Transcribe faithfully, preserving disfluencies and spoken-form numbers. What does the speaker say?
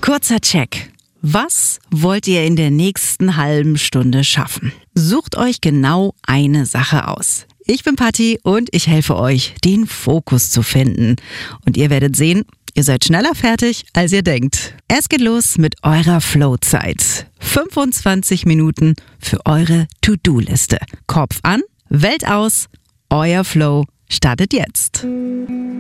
Kurzer Check. Was wollt ihr in der nächsten halben Stunde schaffen? Sucht euch genau eine Sache aus. Ich bin Patti und ich helfe euch, den Fokus zu finden. Und ihr werdet sehen, ihr seid schneller fertig, als ihr denkt. Es geht los mit eurer Flow-Zeit. fünfundzwanzig Minuten für eure To-Do-Liste. Kopf an, Welt aus, euer Flow startet jetzt.